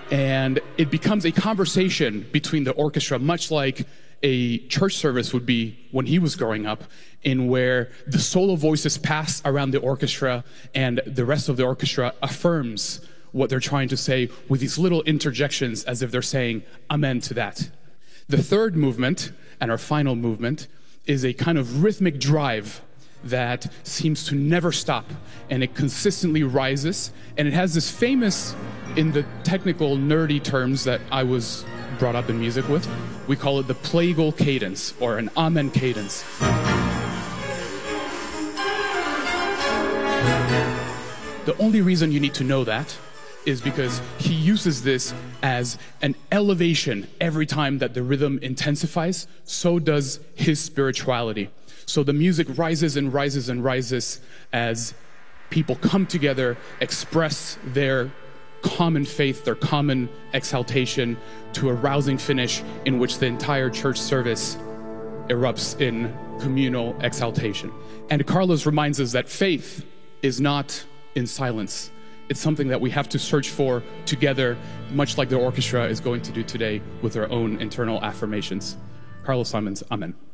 And it becomes a conversation between the orchestra, much like a church service would be when he was growing up, in where the solo voices pass around the orchestra and the rest of the orchestra affirms what they're trying to say with these little interjections as if they're saying amen to that. The third movement, and our final movement, is a kind of rhythmic drive that seems to never stop, and it consistently rises, and it has this famous, in the technical nerdy terms that I was brought up in music with, we call it the plagal cadence, or an amen cadence. The only reason you need to know that is because he uses this as an elevation every time that the rhythm intensifies. So does his spirituality. So the music rises and rises and rises as people come together, express their common faith, their common exaltation, to a rousing finish in which the entire church service erupts in communal exaltation. And Carlos reminds us that faith is not in silence. It's something that we have to search for together, much like the orchestra is going to do today with their own internal affirmations. Carlos Simons, Amen.